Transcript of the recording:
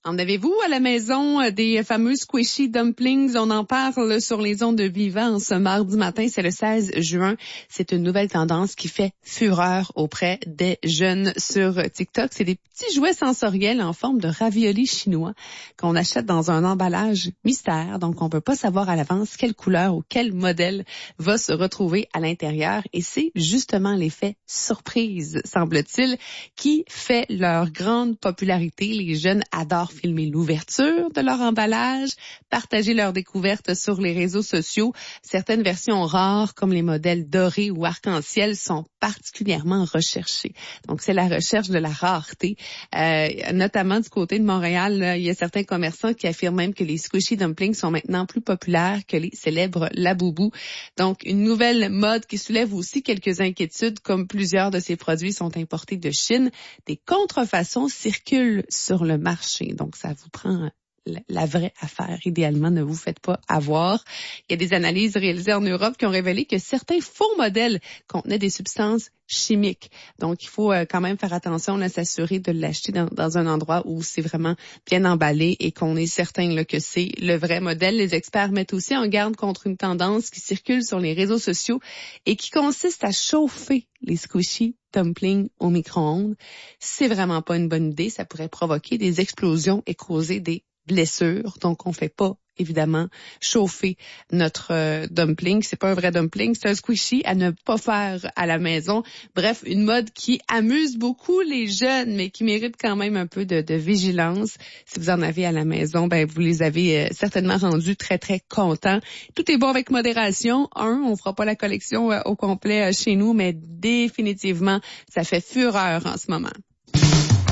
En avez-vous à la maison des fameux squishy dumplings? On en parle sur les ondes de Vivant ce mardi matin, c'est le 16 juin. C'est une nouvelle tendance qui fait fureur auprès des jeunes sur TikTok. C'est des petits jouets sensoriels en forme de raviolis chinois qu'on achète dans un emballage mystère. Donc, on peut pas savoir à l'avance quelle couleur ou quel modèle va se retrouver à l'intérieur. Et c'est justement l'effet surprise, semble-t-il, qui fait leur grande popularité. Les jeunes adorent filmer l'ouverture de leur emballage, partager leurs découvertes sur les réseaux sociaux. Certaines versions rares, comme les modèles dorés ou arc-en-ciel, sont particulièrement recherchées. Donc, c'est la recherche de la rareté. Notamment du côté de Montréal, là, il y a certains commerçants qui affirment même que les squishy dumplings sont maintenant plus populaires que les célèbres Laboubou. Donc, une nouvelle mode qui soulève aussi quelques inquiétudes, comme plusieurs de ces produits sont importés de Chine. Des contrefaçons circulent sur le marché. Donc, ça vous prend la vraie affaire. Idéalement, ne vous faites pas avoir. Il y a des analyses réalisées en Europe qui ont révélé que certains faux modèles contenaient des substances chimiques. Donc, il faut quand même faire attention à s'assurer de l'acheter dans un endroit où c'est vraiment bien emballé et qu'on est certain là, que c'est le vrai modèle. Les experts mettent aussi en garde contre une tendance qui circule sur les réseaux sociaux et qui consiste à chauffer les squishy dumplings au micro-ondes. C'est vraiment pas une bonne idée. Ça pourrait provoquer des explosions et causer des blessures. Donc, on fait pas, évidemment, chauffer notre dumpling. C'est pas un vrai dumpling, c'est un squishy à ne pas faire à la maison. Bref, une mode qui amuse beaucoup les jeunes, mais qui mérite quand même un peu de vigilance. Si vous en avez à la maison, ben vous les avez certainement rendus très, très contents. Tout est bon avec modération. On fera pas la collection au complet chez nous, mais définitivement, ça fait fureur en ce moment.